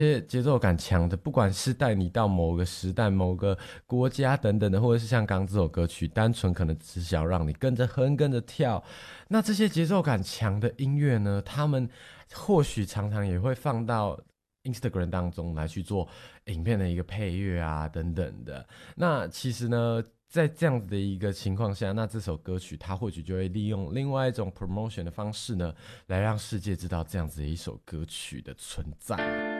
些节奏感强的，不管是带你到某个时代、某个国家等等的，或者是像刚刚这首歌曲，单纯可能只是想要让你跟着哼、跟着跳。那这些节奏感强的音乐呢，他们或许常常也会放到 Instagram 当中来去做影片的一个配乐啊，等等的。那其实呢，在这样子的一个情况下，那这首歌曲它或许就会利用另外一种 promotion 的方式呢，来让世界知道这样子的一首歌曲的存在。